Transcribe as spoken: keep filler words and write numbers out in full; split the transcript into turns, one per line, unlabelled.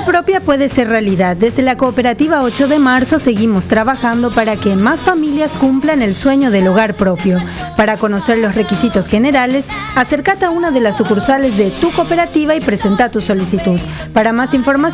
casa propia puede ser realidad. Desde la Cooperativa ocho de marzo seguimos trabajando para que más familias cumplan el sueño del hogar propio. Para conocer los requisitos generales, acércate a una de las sucursales de tu cooperativa y presenta tu solicitud. Para más información,